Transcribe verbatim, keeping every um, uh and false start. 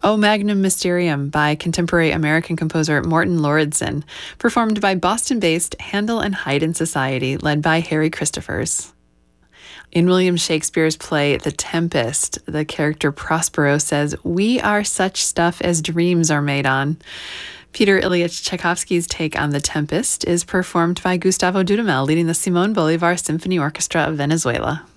O Magnum Mysterium by contemporary American composer Morton Lauridsen, performed by Boston-based Handel and Haydn Society, led by Harry Christophers. In William Shakespeare's play The Tempest, the character Prospero says, "We are such stuff as dreams are made on." Peter Ilyich Tchaikovsky's take on The Tempest is performed by Gustavo Dudamel, leading the Simón Bolívar Symphony Orchestra of Venezuela.